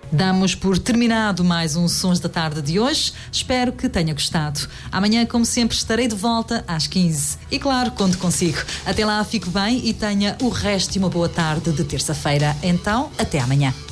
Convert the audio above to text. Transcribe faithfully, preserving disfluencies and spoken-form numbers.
Damos por terminado mais um Sons da Tarde de hoje. Espero que tenha gostado. Amanhã, como sempre, estarei de volta às quinze. E claro, conto consigo. Até lá, fique bem e tenha o resto de uma boa tarde de terça-feira. Então, até amanhã.